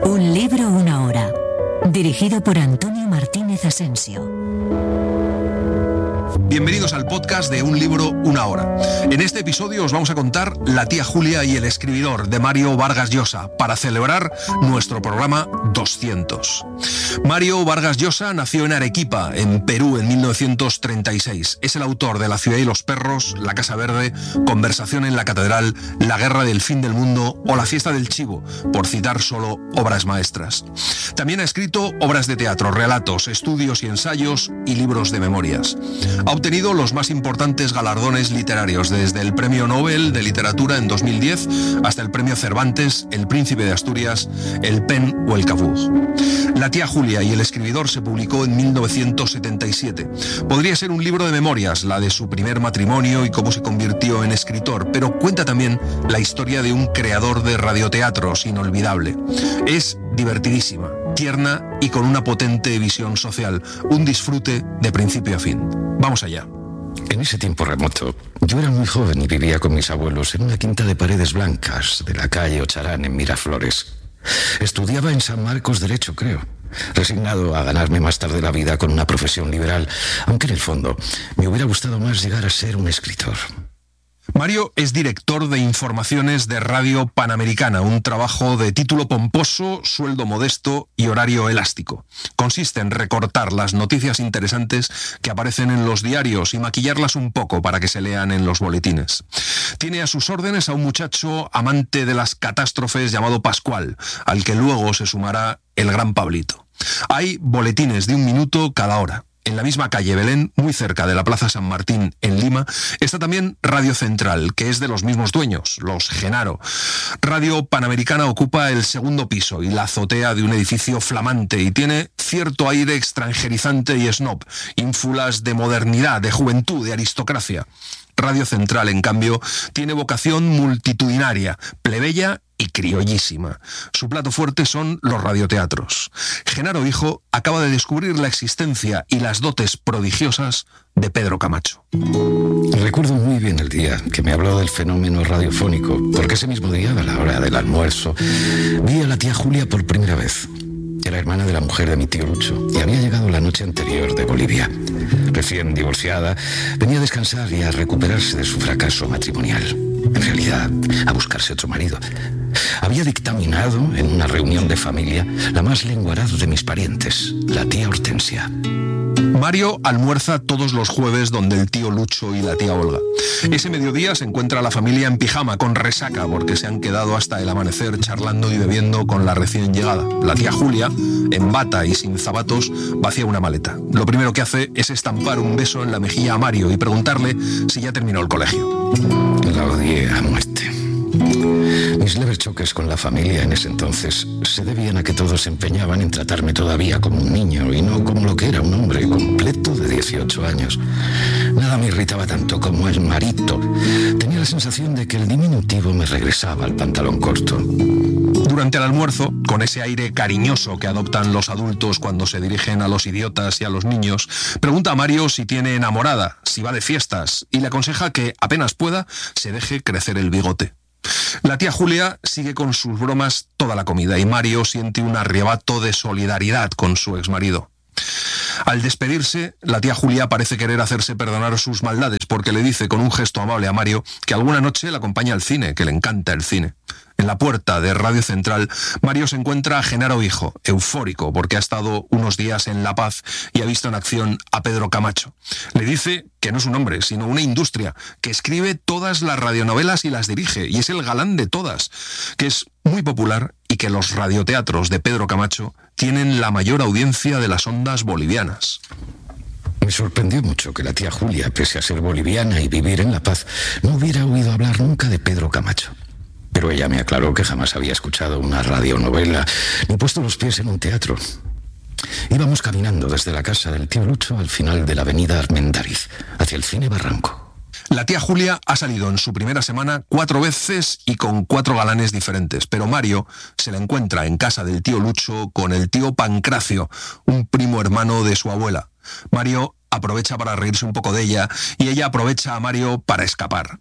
Un libro, una hora. Dirigido por Antonio Martínez Asensio. Bienvenidos al podcast de Un libro, una hora. En este episodio os vamos a contar La tía Julia y el escribidor de Mario Vargas Llosa para celebrar nuestro programa 200. Mario Vargas Llosa nació en Arequipa, en Perú, en 1936. Es el autor de La ciudad y los perros, La casa verde, Conversación en la catedral, La guerra del fin del mundo o La fiesta del chivo, por citar solo obras maestras. También ha escrito obras de teatro, relatos, estudios y ensayos y libros de memorias. Ha obtenido los más importantes galardones literarios, desde el Premio Nobel de Literatura en 2010 hasta el Premio Cervantes, el Príncipe de Asturias, el PEN o el Cavour. La tía Julia y el escribidor se publicó en 1977. Podría ser un libro de memorias, la de su primer matrimonio y cómo se convirtió en escritor, pero cuenta también la historia de un creador de radioteatros inolvidable. Es divertidísima, tierna y con una potente visión social, un disfrute de principio a fin. Vamos allá. En ese tiempo remoto, yo era muy joven y vivía con mis abuelos en una quinta de paredes blancas de la calle Ocharán en Miraflores. Estudiaba en San Marcos Derecho, creo, resignado a ganarme más tarde la vida con una profesión liberal, aunque en el fondo me hubiera gustado más llegar a ser un escritor. Mario es director de informaciones de Radio Panamericana, un trabajo de título pomposo, sueldo modesto y horario elástico. Consiste en recortar las noticias interesantes que aparecen en los diarios y maquillarlas un poco para que se lean en los boletines. Tiene a sus órdenes a un muchacho amante de las catástrofes llamado Pascual, al que luego se sumará el gran Pablito. Hay boletines de 1 minuto cada hora. En la misma calle Belén, muy cerca de la Plaza San Martín, en Lima, está también Radio Central, que es de los mismos dueños, los Genaro. Radio Panamericana ocupa el segundo piso y la azotea de un edificio flamante y tiene cierto aire extranjerizante y snob, ínfulas de modernidad, de juventud, de aristocracia. Radio Central, en cambio, tiene vocación multitudinaria, plebeya y criollísima. Su plato fuerte son los radioteatros. Genaro Hijo acaba de descubrir la existencia y las dotes prodigiosas de Pedro Camacho. Recuerdo muy bien el día que me habló del fenómeno radiofónico, porque ese mismo día, a la hora del almuerzo, vi a la tía Julia por primera vez. Era hermana de la mujer de mi tío Lucho y había llegado la noche anterior de Bolivia. Recién divorciada, venía a descansar y a recuperarse de su fracaso matrimonial. En realidad, a buscarse otro marido. Había dictaminado en una reunión de familia la más lenguaraz de mis parientes, la tía Hortensia. Mario almuerza todos los jueves donde el tío Lucho y la tía Olga. Ese mediodía se encuentra la familia en pijama, con resaca, porque se han quedado hasta el amanecer charlando y bebiendo con la recién llegada. La tía Julia, en bata y sin zapatos, vacía una maleta. Lo primero que hace es estampar un beso en la mejilla a Mario y preguntarle si ya terminó el colegio. La odié a muerte. Mis leves choques con la familia en ese entonces se debían a que todos se empeñaban en tratarme todavía como un niño y no como lo que era un hombre completo de 18 años. Nada me irritaba tanto como el marito. Tenía la sensación de que el diminutivo me regresaba al pantalón corto. Durante el almuerzo, con ese aire cariñoso que adoptan los adultos cuando se dirigen a los idiotas y a los niños, pregunta a Mario si tiene enamorada, si va de fiestas, y le aconseja que, apenas pueda, se deje crecer el bigote. La tía Julia sigue con sus bromas toda la comida y Mario siente un arrebato de solidaridad con su exmarido. Al despedirse, la tía Julia parece querer hacerse perdonar sus maldades porque le dice con un gesto amable a Mario que alguna noche le acompaña al cine, que le encanta el cine. En la puerta de Radio Central, Mario se encuentra a Genaro Hijo, eufórico porque ha estado unos días en La Paz y ha visto en acción a Pedro Camacho. Le dice que no es un hombre, sino una industria, que escribe todas las radionovelas y las dirige, y es el galán de todas, que es muy popular y que los radioteatros de Pedro Camacho tienen la mayor audiencia de las ondas bolivianas. Me sorprendió mucho que la tía Julia, pese a ser boliviana y vivir en La Paz, no hubiera oído hablar nunca de Pedro Camacho. Pero ella me aclaró que jamás había escuchado una radionovela ni puesto los pies en un teatro. Íbamos caminando desde la casa del tío Lucho al final de la avenida Armendáriz, hacia el cine Barranco. La tía Julia ha salido en su primera semana 4 veces y con 4 galanes diferentes, pero Mario se la encuentra en casa del tío Lucho con el tío Pancracio, un primo hermano de su abuela. Mario aprovecha para reírse un poco de ella y ella aprovecha a Mario para escapar.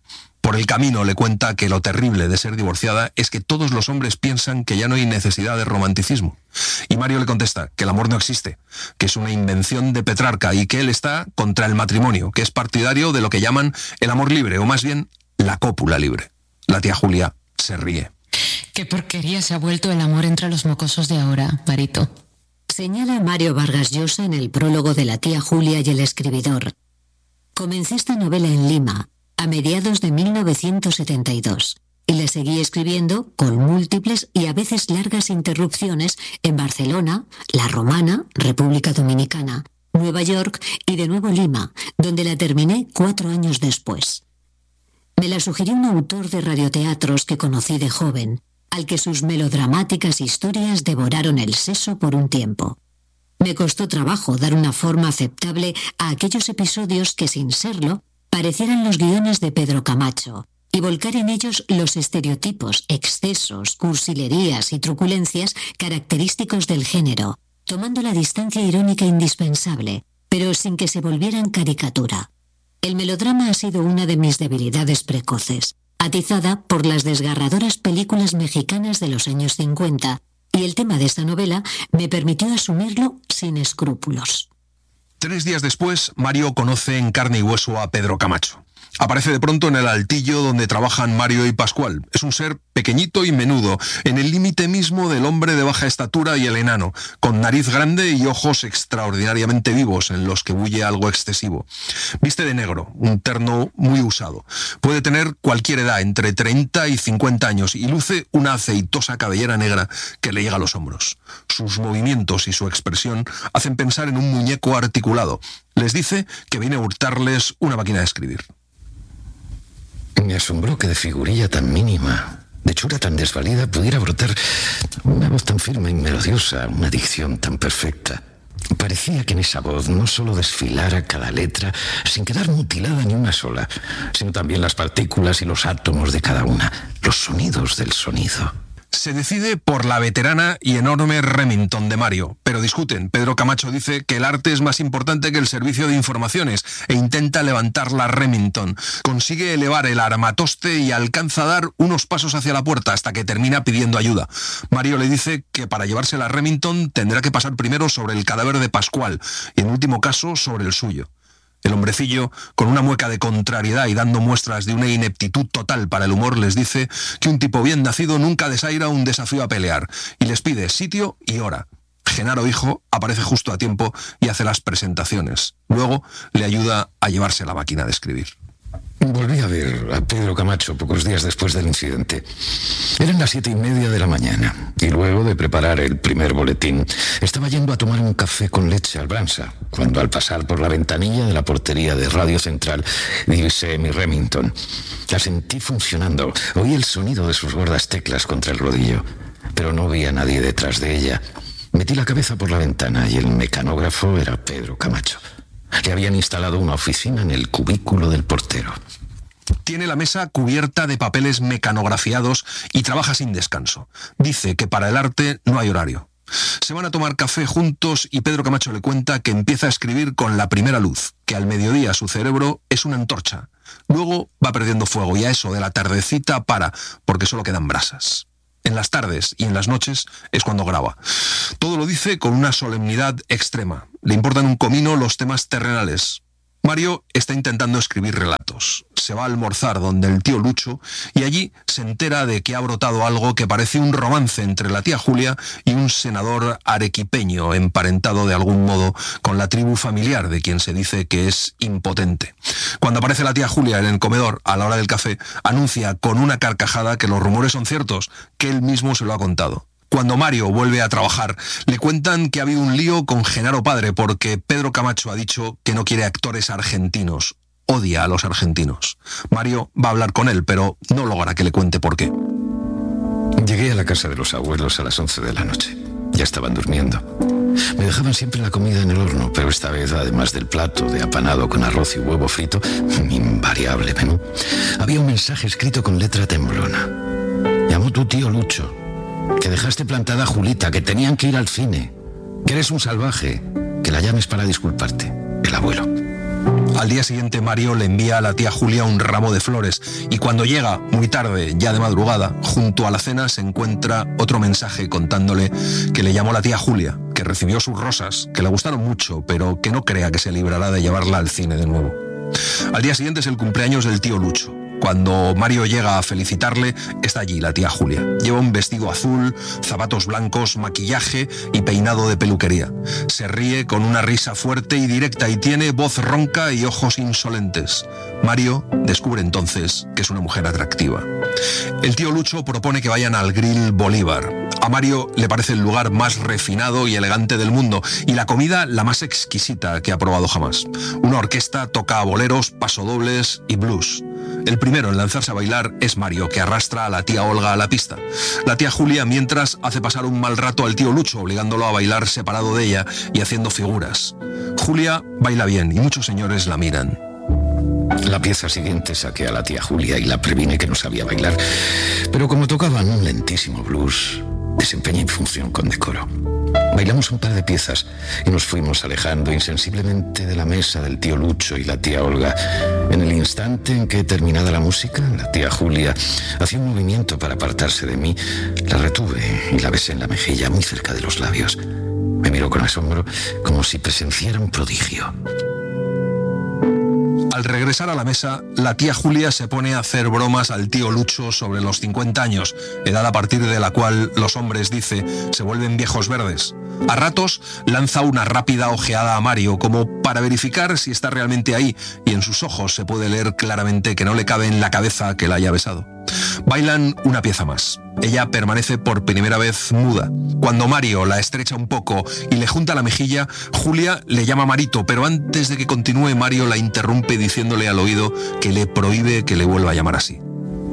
Por el camino le cuenta que lo terrible de ser divorciada es que todos los hombres piensan que ya no hay necesidad de romanticismo. Y Mario le contesta que el amor no existe, que es una invención de Petrarca y que él está contra el matrimonio, que es partidario de lo que llaman el amor libre, o más bien la cópula libre. La tía Julia se ríe. Qué porquería se ha vuelto el amor entre los mocosos de ahora, Marito. Señala Mario Vargas Llosa en el prólogo de La tía Julia y el escribidor. Comencé esta novela en Lima, a mediados de 1972, y la seguí escribiendo con múltiples y a veces largas interrupciones en Barcelona, La Romana, República Dominicana, Nueva York y de nuevo Lima, donde la terminé 4 años después. Me la sugirió un autor de radioteatros que conocí de joven, al que sus melodramáticas historias devoraron el seso por un tiempo. Me costó trabajo dar una forma aceptable a aquellos episodios que, sin serlo, parecieran los guiones de Pedro Camacho, y volcar en ellos los estereotipos, excesos, cursilerías y truculencias característicos del género, tomando la distancia irónica indispensable, pero sin que se volvieran caricatura. El melodrama ha sido una de mis debilidades precoces, atizada por las desgarradoras películas mexicanas de los años 50, y el tema de esta novela me permitió asumirlo sin escrúpulos. 3 días después, Mario conoce en carne y hueso a Pedro Camacho. Aparece de pronto en el altillo donde trabajan Mario y Pascual. Es un ser pequeñito y menudo, en el límite mismo del hombre de baja estatura y el enano, con nariz grande y ojos extraordinariamente vivos en los que bulle algo excesivo. Viste de negro, un terno muy usado. Puede tener cualquier edad, entre 30 y 50 años, y luce una aceitosa cabellera negra que le llega a los hombros. Sus movimientos y su expresión hacen pensar en un muñeco articulado. Les dice que viene a hurtarles una máquina de escribir. Me asombró que de figurilla tan mínima, de hechura tan desvalida, pudiera brotar una voz tan firme y melodiosa, una dicción tan perfecta. Parecía que en esa voz no solo desfilara cada letra sin quedar mutilada ni una sola, sino también las partículas y los átomos de cada una, los sonidos del sonido. Se decide por la veterana y enorme Remington de Mario, pero discuten. Pedro Camacho dice que el arte es más importante que el servicio de informaciones e intenta levantar la Remington. Consigue elevar el armatoste y alcanza a dar unos pasos hacia la puerta hasta que termina pidiendo ayuda. Mario le dice que para llevarse la Remington tendrá que pasar primero sobre el cadáver de Pascual y en último caso sobre el suyo. El hombrecillo, con una mueca de contrariedad y dando muestras de una ineptitud total para el humor, les dice que un tipo bien nacido nunca desaira un desafío a pelear, y les pide sitio y hora. Genaro, hijo, aparece justo a tiempo y hace las presentaciones. Luego le ayuda a llevarse la máquina de escribir. Volví a ver a Pedro Camacho pocos días después del incidente. Eran las 7:30 de la mañana, y luego de preparar el primer boletín, estaba yendo a tomar un café con leche al Bransa, cuando al pasar por la ventanilla de la portería de Radio Central divisé mi Remington. La sentí funcionando, oí el sonido de sus gordas teclas contra el rodillo, pero no vi a nadie detrás de ella. Metí la cabeza por la ventana y el mecanógrafo era Pedro Camacho. Le habían instalado una oficina en el cubículo del portero. Tiene la mesa cubierta de papeles mecanografiados y trabaja sin descanso. Dice que para el arte no hay horario. Se van a tomar café juntos y Pedro Camacho le cuenta que empieza a escribir con la primera luz, que al mediodía su cerebro es una antorcha. Luego va perdiendo fuego y a eso de la tardecita para, porque solo quedan brasas. En las tardes y en las noches es cuando graba. Todo lo dice con una solemnidad extrema. Le importan un comino los temas terrenales. Mario está intentando escribir relatos. Se va a almorzar donde el tío Lucho y allí se entera de que ha brotado algo que parece un romance entre la tía Julia y un senador arequipeño emparentado de algún modo con la tribu familiar de quien se dice que es impotente. Cuando aparece la tía Julia en el comedor a la hora del café, anuncia con una carcajada que los rumores son ciertos, que él mismo se lo ha contado. Cuando Mario vuelve a trabajar, le cuentan que ha habido un lío con Genaro padre porque Pedro Camacho ha dicho que no quiere actores argentinos. Odia a los argentinos. Mario va a hablar con él, pero no logra que le cuente por qué. Llegué a la casa de los abuelos a las 11 de la noche. Ya estaban durmiendo. Me dejaban siempre la comida en el horno, pero esta vez, además del plato de apanado con arroz y huevo frito, mi invariable menú, había un mensaje escrito con letra temblona. Llamó tu tío Lucho, que dejaste plantada a Julita, que tenían que ir al cine, que eres un salvaje, que la llames para disculparte. El abuelo. Al día siguiente Mario le envía a la tía Julia un ramo de flores y cuando llega, muy tarde, ya de madrugada, junto a la cena se encuentra otro mensaje contándole que le llamó la tía Julia, que recibió sus rosas, que le gustaron mucho, pero que no crea que se librará de llevarla al cine de nuevo. Al día siguiente es el cumpleaños del tío Lucho. Cuando Mario llega a felicitarle, está allí la tía Julia. Lleva un vestido azul, zapatos blancos, maquillaje y peinado de peluquería. Se ríe con una risa fuerte y directa y tiene voz ronca y ojos insolentes. Mario descubre entonces que es una mujer atractiva. El tío Lucho propone que vayan al Grill Bolívar. A Mario le parece el lugar más refinado y elegante del mundo y la comida la más exquisita que ha probado jamás. Una orquesta toca boleros, pasodobles y blues. El primero en lanzarse a bailar es Mario, que arrastra a la tía Olga a la pista. La tía Julia, mientras, hace pasar un mal rato al tío Lucho, obligándolo a bailar separado de ella y haciendo figuras. Julia baila bien y muchos señores la miran. La pieza siguiente saqué a la tía Julia y la previne que no sabía bailar, pero como tocaban un lentísimo blues, desempeñé mi función con decoro. Bailamos un par de piezas y nos fuimos alejando insensiblemente de la mesa del tío Lucho y la tía Olga. En el instante en que, terminada la música, la tía Julia hacía un movimiento para apartarse de mí, la retuve y la besé en la mejilla, muy cerca de los labios. Me miró con asombro, como si presenciara un prodigio. Al regresar a la mesa, la tía Julia se pone a hacer bromas al tío Lucho sobre los 50 años, edad a partir de la cual los hombres, dice, se vuelven viejos verdes. A ratos lanza una rápida ojeada a Mario, como para verificar si está realmente ahí, y en sus ojos se puede leer claramente que no le cabe en la cabeza que la haya besado. Bailan una pieza más. Ella permanece por primera vez muda. Cuando Mario la estrecha un poco y le junta la mejilla, Julia le llama Marito, pero antes de que continúe, Mario la interrumpe diciéndole al oído que le prohíbe que le vuelva a llamar así.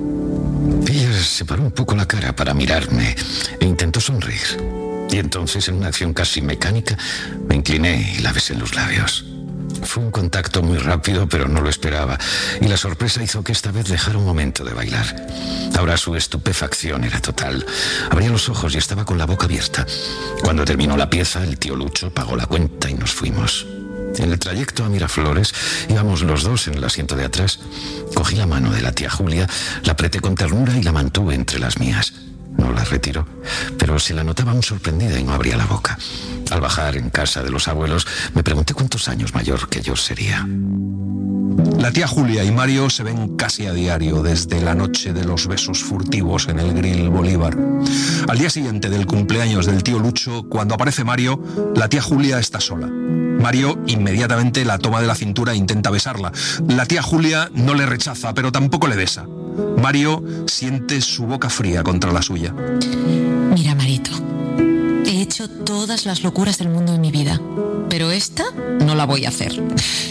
Ella separó un poco la cara para mirarme e intentó sonreír. Y entonces, en una acción casi mecánica, me incliné y la besé en los labios. Fue un contacto muy rápido, pero no lo esperaba, y la sorpresa hizo que esta vez dejara un momento de bailar. Ahora su estupefacción era total. Abría los ojos y estaba con la boca abierta. Cuando terminó la pieza, el tío Lucho pagó la cuenta y nos fuimos. En el trayecto a Miraflores íbamos los dos en el asiento de atrás. Cogí la mano de la tía Julia, la apreté con ternura y la mantuve entre las mías. No la retiró, pero se la notaba aún sorprendida y no abría la boca. Al bajar en casa de los abuelos, me pregunté cuántos años mayor que yo sería. La tía Julia y Mario se ven casi a diario desde la noche de los besos furtivos en el Grill Bolívar. Al día siguiente del cumpleaños del tío Lucho, cuando aparece Mario, la tía Julia está sola. Mario inmediatamente la toma de la cintura e intenta besarla. La tía Julia no le rechaza, pero tampoco le besa. Mario siente su boca fría contra la suya. Mira, Marito, he hecho todas las locuras del mundo en mi vida, pero esta no la voy a hacer.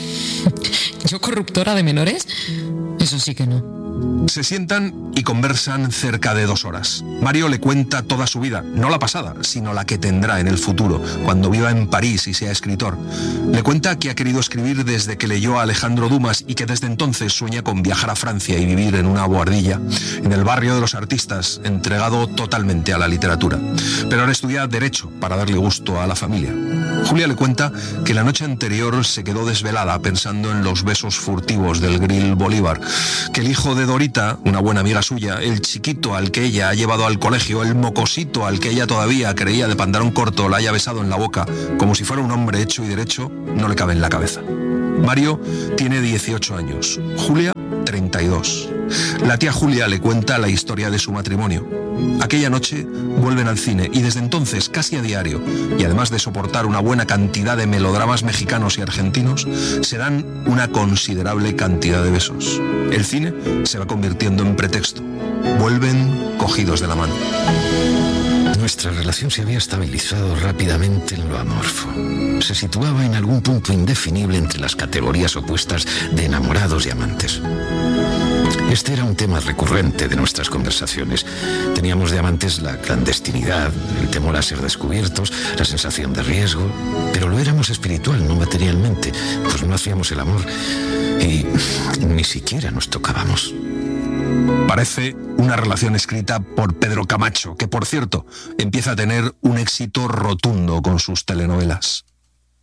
¿Yo corruptora de menores? Eso sí que no. Se sientan y conversan cerca de 2 horas. Mario le cuenta toda su vida, no la pasada, sino la que tendrá en el futuro, cuando viva en París y sea escritor. Le cuenta que ha querido escribir desde que leyó a Alejandro Dumas y que desde entonces sueña con viajar a Francia y vivir en una bohardilla, en el barrio de los artistas, entregado totalmente a la literatura. Pero ahora estudia Derecho para darle gusto a la familia. Julia le cuenta que la noche anterior se quedó desvelada pensando en los besos furtivos del Grill Bolívar, que el hijo de Dorita, una buena amiga suya, el chiquito al que ella ha llevado al colegio, el mocosito al que ella todavía creía de pantalón corto, la haya besado en la boca, como si fuera un hombre hecho y derecho, no le cabe en la cabeza. Mario tiene 18 años, Julia 32. La tía Julia le cuenta la historia de su matrimonio. Aquella noche vuelven al cine y desde entonces, casi a diario, y además de soportar una buena cantidad de melodramas mexicanos y argentinos, se dan una considerable cantidad de besos. El cine se va convirtiendo en pretexto. Vuelven cogidos de la mano. Nuestra relación se había estabilizado rápidamente en lo amorfo. Se situaba en algún punto indefinible entre las categorías opuestas de enamorados y amantes. Este era un tema recurrente de nuestras conversaciones. Teníamos de amantes la clandestinidad, el temor a ser descubiertos, la sensación de riesgo, pero lo éramos espiritual, no materialmente, pues no hacíamos el amor y ni siquiera nos tocábamos. Parece una relación escrita por Pedro Camacho, que por cierto empieza a tener un éxito rotundo con sus telenovelas.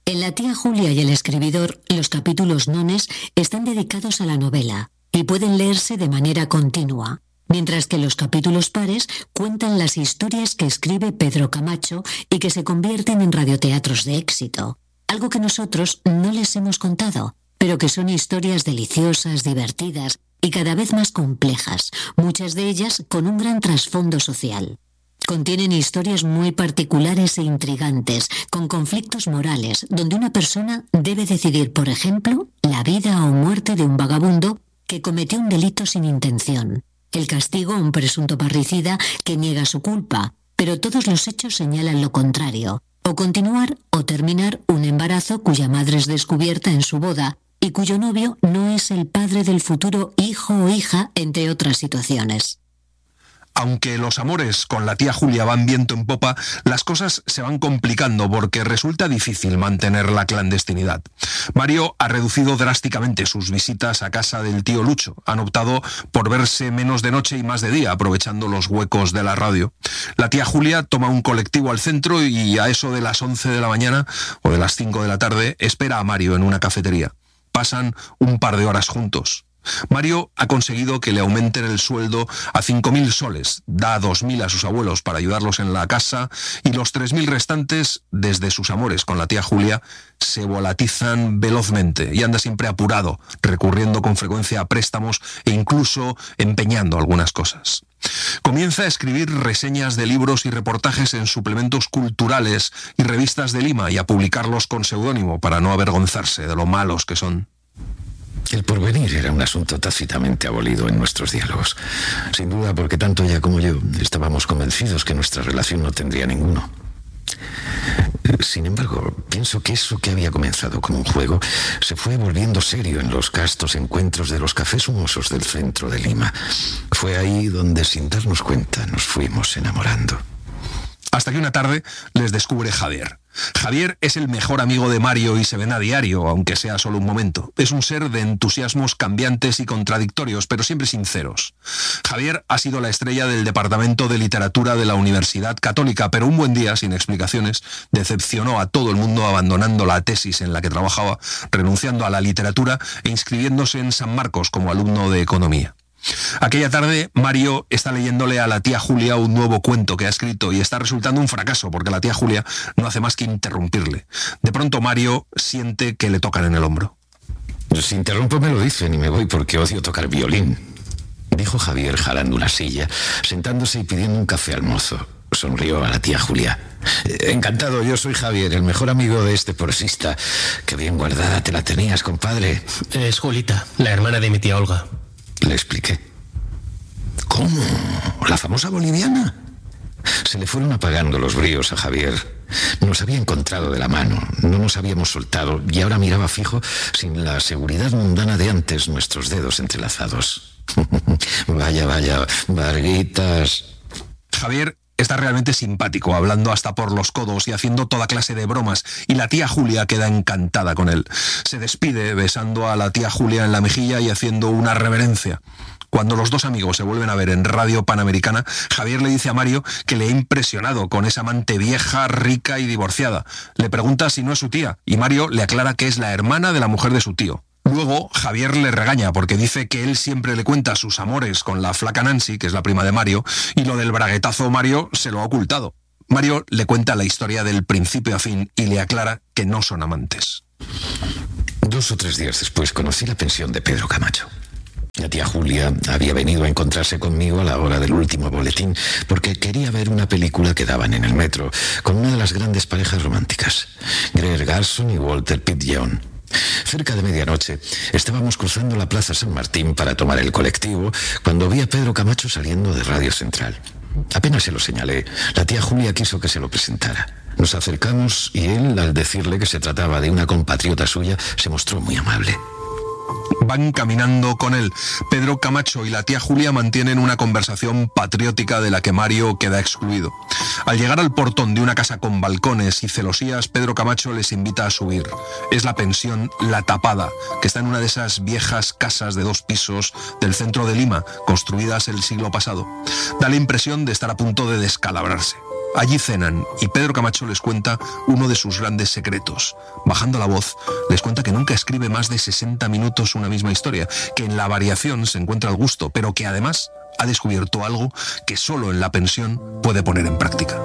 En La tía Julia y el escribidor, los capítulos nones están dedicados a la novela y pueden leerse de manera continua, mientras que los capítulos pares cuentan las historias que escribe Pedro Camacho y que se convierten en radioteatros de éxito, algo que nosotros no les hemos contado, pero que son historias deliciosas, divertidas y cada vez más complejas, muchas de ellas con un gran trasfondo social. Contienen historias muy particulares e intrigantes, con conflictos morales, donde una persona debe decidir, por ejemplo, la vida o muerte de un vagabundo que cometió un delito sin intención, el castigo a un presunto parricida que niega su culpa, pero todos los hechos señalan lo contrario, o continuar o terminar un embarazo cuya madre es descubierta en su boda y cuyo novio no es el padre del futuro hijo o hija, entre otras situaciones. Aunque los amores con la tía Julia van viento en popa, las cosas se van complicando porque resulta difícil mantener la clandestinidad. Mario ha reducido drásticamente sus visitas a casa del tío Lucho. Han optado por verse menos de noche y más de día, aprovechando los huecos de la radio. La tía Julia toma un colectivo al centro y a eso de las 11 de la mañana o de las 5 de la tarde espera a Mario en una cafetería. Pasan un par de horas juntos. Mario ha conseguido que le aumenten el sueldo a 5.000 soles, da 2.000 a sus abuelos para ayudarlos en la casa y los 3.000 restantes, desde sus amores con la tía Julia, se volatizan velozmente y anda siempre apurado, recurriendo con frecuencia a préstamos e incluso empeñando algunas cosas. Comienza a escribir reseñas de libros y reportajes en suplementos culturales y revistas de Lima y a publicarlos con seudónimo para no avergonzarse de lo malos que son. El porvenir era un asunto tácitamente abolido en nuestros diálogos. Sin duda porque tanto ella como yo estábamos convencidos que nuestra relación no tendría ninguno. Sin embargo, pienso que eso que había comenzado como un juego se fue volviendo serio en los castos encuentros de los cafés humosos del centro de Lima. Fue ahí donde, sin darnos cuenta, nos fuimos enamorando. Hasta que una tarde les descubre Javier. Javier es el mejor amigo de Mario y se ven a diario, aunque sea solo un momento. Es un ser de entusiasmos cambiantes y contradictorios, pero siempre sinceros. Javier ha sido la estrella del Departamento de Literatura de la Universidad Católica, pero un buen día, sin explicaciones, decepcionó a todo el mundo abandonando la tesis en la que trabajaba, renunciando a la literatura e inscribiéndose en San Marcos como alumno de Economía. Aquella tarde, Mario está leyéndole a la tía Julia un nuevo cuento que ha escrito y está resultando un fracaso porque la tía Julia no hace más que interrumpirle. De pronto Mario siente que le tocan en el hombro. Si interrumpo me lo dicen y me voy porque odio tocar violín, dijo Javier jalando una silla, sentándose y pidiendo un café al mozo. Sonrió a la tía Julia. Encantado, yo soy Javier, el mejor amigo de este poesista. Qué bien guardada te la tenías, compadre. Es Julita, la hermana de mi tía Olga. Le expliqué. ¿Cómo? ¿La famosa boliviana? Se le fueron apagando los bríos a Javier. Nos había encontrado de la mano, no nos habíamos soltado y ahora miraba fijo, sin la seguridad mundana de antes, nuestros dedos entrelazados. Vaya, Varguitas. Javier está realmente simpático, hablando hasta por los codos y haciendo toda clase de bromas, y la tía Julia queda encantada con él. Se despide besando a la tía Julia en la mejilla y haciendo una reverencia. Cuando los dos amigos se vuelven a ver en Radio Panamericana, Javier le dice a Mario que le ha impresionado con esa amante vieja, rica y divorciada. Le pregunta si no es su tía, y Mario le aclara que es la hermana de la mujer de su tío. Luego, Javier le regaña porque dice que él siempre le cuenta sus amores con la flaca Nancy, que es la prima de Mario, y lo del braguetazo Mario se lo ha ocultado. Mario le cuenta la historia del principio a fin y le aclara que no son amantes. 2 o 3 días después conocí la pensión de Pedro Camacho. La tía Julia había venido a encontrarse conmigo a la hora del último boletín porque quería ver una película que daban en el metro con una de las grandes parejas románticas, Greer Garson y Walter Pitt-Young. Cerca de medianoche estábamos cruzando la Plaza San Martín para tomar el colectivo cuando vi a Pedro Camacho saliendo de Radio Central. Apenas se lo señalé, la tía Julia quiso que se lo presentara. Nos acercamos y él, al decirle que se trataba de una compatriota suya, se mostró muy amable. Van caminando con él. Pedro Camacho y la tía Julia mantienen una conversación patriótica de la que Mario queda excluido. Al llegar al portón de una casa con balcones y celosías, Pedro Camacho les invita a subir. Es la pensión La Tapada, que está en una de esas viejas casas de 2 pisos del centro de Lima, construidas el siglo pasado. Da la impresión de estar a punto de descalabrarse. Allí cenan y Pedro Camacho les cuenta uno de sus grandes secretos. Bajando la voz, les cuenta que nunca escribe más de 60 minutos una misma historia, que en la variación se encuentra el gusto, pero que además ha descubierto algo que solo en la pensión puede poner en práctica.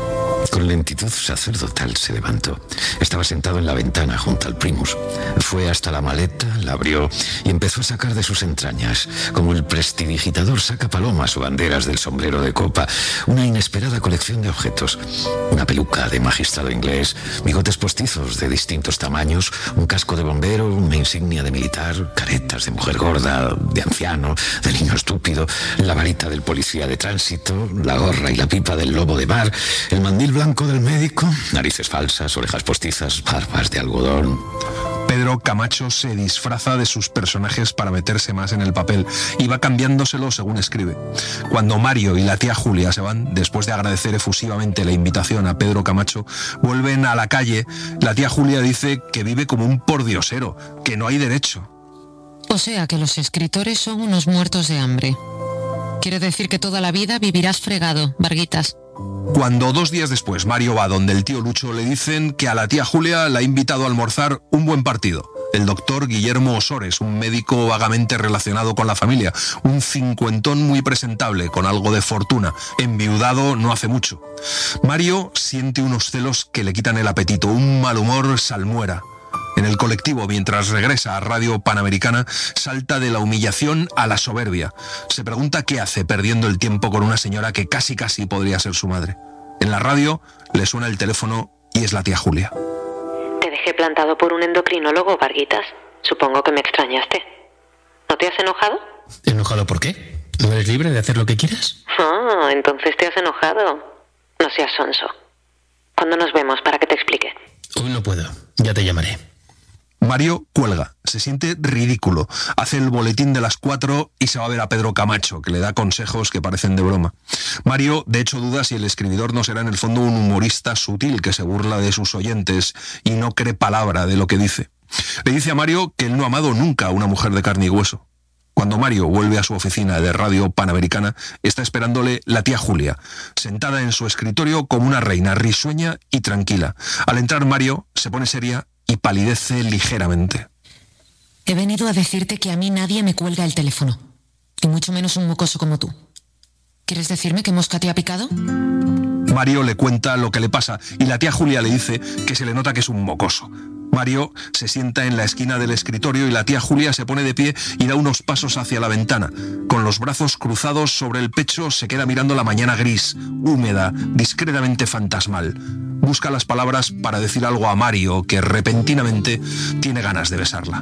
Con lentitud sacerdotal se levantó. Estaba sentado en la ventana junto al Primus. Fue hasta la maleta, la abrió y empezó a sacar de sus entrañas, como el prestidigitador saca palomas o banderas del sombrero de copa, una inesperada colección de objetos. Una peluca de magistrado inglés, bigotes postizos de distintos tamaños, un casco de bombero, una insignia de militar, caretas de mujer gorda, de anciano, de niño estúpido, la varita del policía de tránsito, la gorra y la pipa del lobo de mar, el mandil blanco del médico, narices falsas, orejas postizas, barbas de algodón. Pedro Camacho se disfraza de sus personajes para meterse más en el papel y va cambiándoselo según escribe. Cuando Mario y la tía Julia se van, después de agradecer efusivamente la invitación a Pedro Camacho, vuelven a la calle. La tía Julia dice que vive como un pordiosero, que no hay derecho. O sea que los escritores son unos muertos de hambre. Quiere decir que toda la vida vivirás fregado, Varguitas. Cuando 2 días después Mario va donde el tío Lucho, le dicen que a la tía Julia la ha invitado a almorzar un buen partido. El doctor Guillermo Osores, un médico vagamente relacionado con la familia, un cincuentón muy presentable, con algo de fortuna, enviudado no hace mucho. Mario siente unos celos que le quitan el apetito, un mal humor salmuera. En el colectivo, mientras regresa a Radio Panamericana, salta de la humillación a la soberbia. Se pregunta qué hace perdiendo el tiempo con una señora que casi podría ser su madre. En la radio le suena el teléfono y es la tía Julia. Te dejé plantado por un endocrinólogo, Varguitas. Supongo que me extrañaste. ¿No te has enojado? ¿Enojado por qué? ¿No eres libre de hacer lo que quieras? Ah, entonces te has enojado. No seas sonso. ¿Cuándo nos vemos para que te explique? Hoy no puedo. Ya te llamaré. Mario cuelga, se siente ridículo, hace el boletín de las 4 y se va a ver a Pedro Camacho, que le da consejos que parecen de broma. Mario, de hecho, duda si el escribidor no será en el fondo un humorista sutil que se burla de sus oyentes y no cree palabra de lo que dice. Le dice a Mario que él no ha amado nunca a una mujer de carne y hueso. Cuando Mario vuelve a su oficina de Radio Panamericana, está esperándole la tía Julia, sentada en su escritorio como una reina, risueña y tranquila. Al entrar Mario se pone seria y palidece ligeramente. He venido a decirte que a mí nadie me cuelga el teléfono, y mucho menos un mocoso como tú. ¿Quieres decirme qué mosca te ha picado? Mario le cuenta lo que le pasa y la tía Julia le dice que se le nota que es un mocoso. Mario se sienta en la esquina del escritorio y la tía Julia se pone de pie y da unos pasos hacia la ventana. Con los brazos cruzados sobre el pecho se queda mirando la mañana gris, húmeda, discretamente fantasmal. Busca las palabras para decir algo a Mario, que repentinamente tiene ganas de besarla.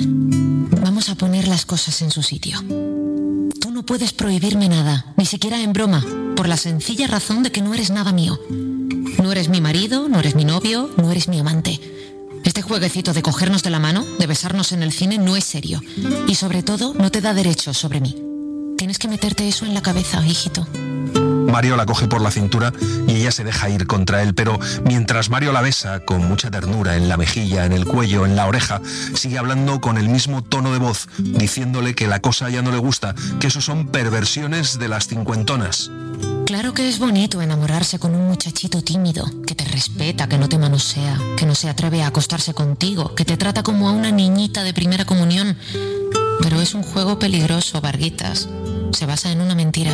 Vamos a poner las cosas en su sitio. Tú no puedes prohibirme nada, ni siquiera en broma, por la sencilla razón de que no eres nada mío. No eres mi marido, no eres mi novio, no eres mi amante. Este jueguecito de cogernos de la mano, de besarnos en el cine, no es serio. Y sobre todo, no te da derechos sobre mí. Tienes que meterte eso en la cabeza, hijito. Mario la coge por la cintura y ella se deja ir contra él, pero mientras Mario la besa con mucha ternura en la mejilla, en el cuello, en la oreja, sigue hablando con el mismo tono de voz, diciéndole que la cosa ya no le gusta, que eso son perversiones de las cincuentonas. Claro que es bonito enamorarse con un muchachito tímido, que te respeta, que no te manosea, que no se atreve a acostarse contigo, que te trata como a una niñita de primera comunión. Pero es un juego peligroso, Varguitas. Se basa en una mentira.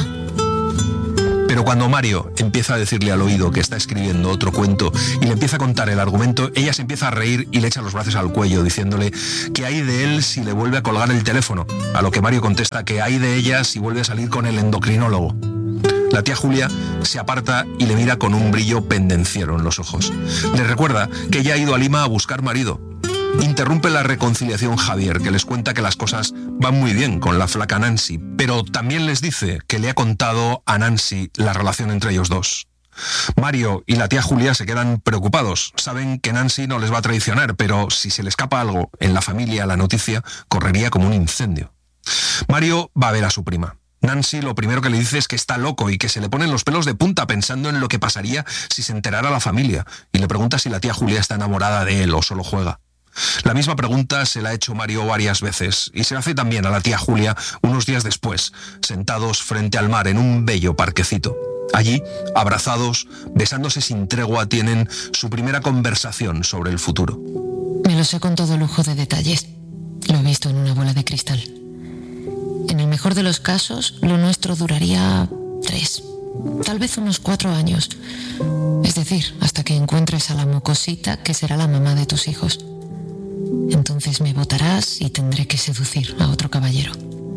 Pero cuando Mario empieza a decirle al oído que está escribiendo otro cuento y le empieza a contar el argumento, ella se empieza a reír y le echa los brazos al cuello, diciéndole que hay de él si le vuelve a colgar el teléfono, a lo que Mario contesta que hay de ella si vuelve a salir con el endocrinólogo. La tía Julia se aparta y le mira con un brillo pendenciero en los ojos. Le recuerda que ella ha ido a Lima a buscar marido. Interrumpe la reconciliación Javier, que les cuenta que las cosas van muy bien con la flaca Nancy, pero también les dice que le ha contado a Nancy la relación entre ellos dos. Mario y la tía Julia se quedan preocupados. Saben que Nancy no les va a traicionar, pero si se le escapa algo en la familia, la noticia correría como un incendio. Mario va a ver a su prima. Nancy lo primero que le dice es que está loco y que se le ponen los pelos de punta pensando en lo que pasaría si se enterara la familia, y le pregunta si la tía Julia está enamorada de él o solo juega. La misma pregunta se la ha hecho Mario varias veces y se la hace también a la tía Julia unos días después, sentados frente al mar en un bello parquecito. Allí, abrazados, besándose sin tregua, tienen su primera conversación sobre el futuro. Me lo sé con todo lujo de detalles. Lo he visto en una bola de cristal. En el mejor de los casos, lo nuestro duraría 3, tal vez unos 4 años. Es decir, hasta que encuentres a la mocosita que será la mamá de tus hijos. Entonces me botarás y tendré que seducir a otro caballero.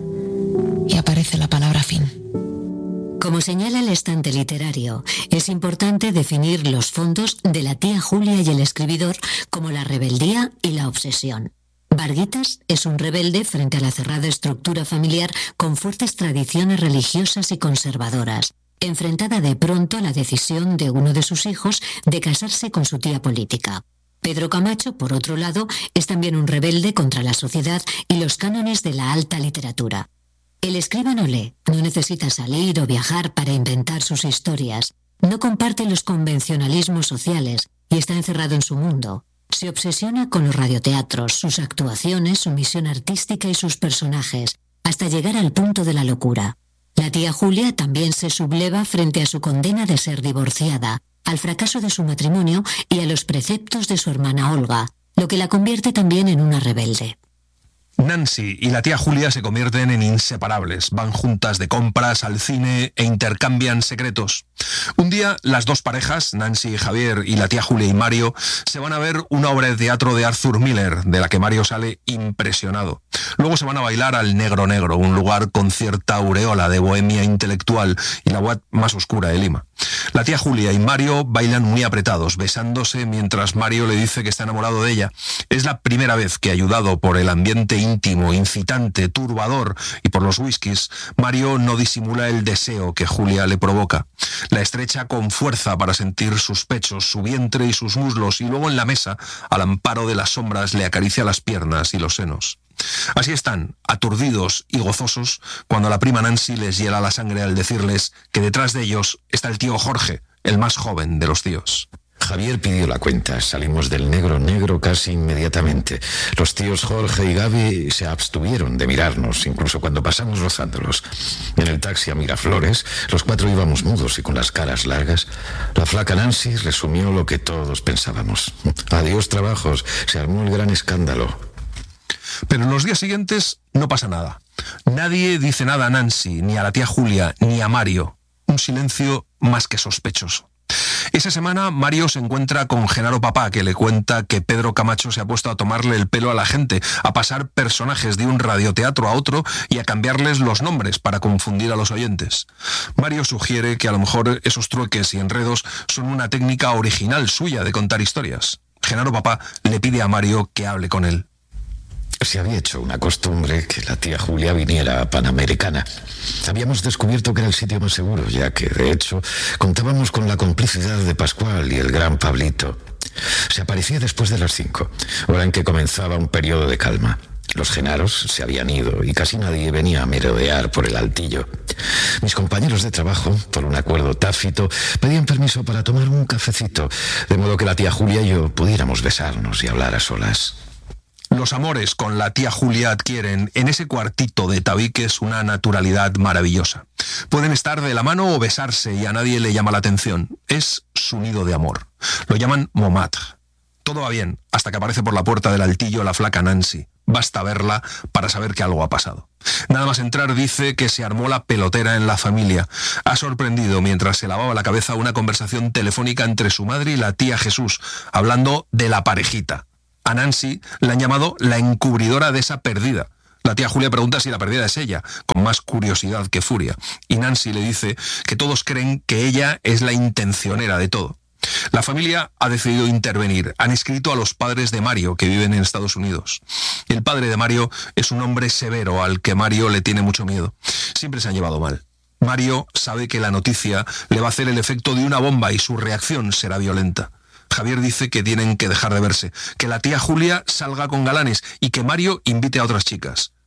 Y aparece la palabra fin. Como señala el estante literario, es importante definir los fondos de la tía Julia y el escribidor como la rebeldía y la obsesión. Varguitas es un rebelde frente a la cerrada estructura familiar con fuertes tradiciones religiosas y conservadoras, enfrentada de pronto a la decisión de uno de sus hijos de casarse con su tía política. Pedro Camacho, por otro lado, es también un rebelde contra la sociedad y los cánones de la alta literatura. El escriba no lee, no necesita salir o viajar para inventar sus historias, no comparte los convencionalismos sociales y está encerrado en su mundo. Se obsesiona con los radioteatros, sus actuaciones, su misión artística y sus personajes, hasta llegar al punto de la locura. La tía Julia también se subleva frente a su condena de ser divorciada, al fracaso de su matrimonio y a los preceptos de su hermana Olga, lo que la convierte también en una rebelde. Nancy y la tía Julia se convierten en inseparables, van juntas de compras, al cine e intercambian secretos. Un día las dos parejas, Nancy y Javier y la tía Julia y Mario, se van a ver una obra de teatro de Arthur Miller, de la que Mario sale impresionado. Luego se van a bailar al Negro Negro, un lugar con cierta aureola de bohemia intelectual y la UAT más oscura de Lima. La tía Julia y Mario bailan muy apretados, besándose mientras Mario le dice que está enamorado de ella. Es la primera vez que, ayudado por el ambiente íntimo, incitante, turbador y por los whiskies, Mario no disimula el deseo que Julia le provoca. La estrecha con fuerza para sentir sus pechos, su vientre y sus muslos, y luego en la mesa, al amparo de las sombras, le acaricia las piernas y los senos. Así están, aturdidos y gozosos, cuando la prima Nancy les hiela la sangre al decirles que detrás de ellos está el tío Jorge, el más joven de los tíos. Javier pidió la cuenta, salimos del Negro Negro casi inmediatamente. Los tíos Jorge y Gaby se abstuvieron de mirarnos, incluso cuando pasamos rozándolos. En el taxi a Miraflores, los 4 íbamos mudos y con las caras largas. La flaca Nancy resumió lo que todos pensábamos. Adiós trabajos, se armó el gran escándalo. Pero en los días siguientes no pasa nada. Nadie dice nada a Nancy, ni a la tía Julia, ni a Mario. Un silencio más que sospechoso. Esa semana Mario se encuentra con Genaro Papá, que le cuenta que Pedro Camacho se ha puesto a tomarle el pelo a la gente, a pasar personajes de un radioteatro a otro y a cambiarles los nombres para confundir a los oyentes. Mario sugiere que a lo mejor esos trueques y enredos son una técnica original suya de contar historias. Genaro Papá le pide a Mario que hable con él. Se había hecho una costumbre que la tía Julia viniera a Panamericana. Habíamos descubierto que era el sitio más seguro, ya que, de hecho, contábamos con la complicidad de Pascual y el gran Pablito. Se aparecía después de las 5, hora en que comenzaba un periodo de calma. Los genaros se habían ido y casi nadie venía a merodear por el altillo. Mis compañeros de trabajo, por un acuerdo tácito, pedían permiso para tomar un cafecito, de modo que la tía Julia y yo pudiéramos besarnos y hablar a solas. Los amores con la tía Julia adquieren en ese cuartito de tabiques una naturalidad maravillosa. Pueden estar de la mano o besarse y a nadie le llama la atención. Es su nido de amor. Lo llaman Montmartre. Todo va bien hasta que aparece por la puerta del altillo la flaca Nancy. Basta verla para saber que algo ha pasado. Nada más entrar dice que se armó la pelotera en la familia. Ha sorprendido mientras se lavaba la cabeza una conversación telefónica entre su madre y la tía Jesús, hablando de la parejita. A Nancy la han llamado la encubridora de esa perdida. La tía Julia pregunta si la perdida es ella, con más curiosidad que furia. Y Nancy le dice que todos creen que ella es la intencionera de todo. La familia ha decidido intervenir. Han escrito a los padres de Mario, que viven en Estados Unidos. El padre de Mario es un hombre severo al que Mario le tiene mucho miedo. Siempre se han llevado mal. Mario sabe que la noticia le va a hacer el efecto de una bomba y su reacción será violenta. Javier dice que tienen que dejar de verse, que la tía Julia salga con galanes y que Mario invite a otras chicas,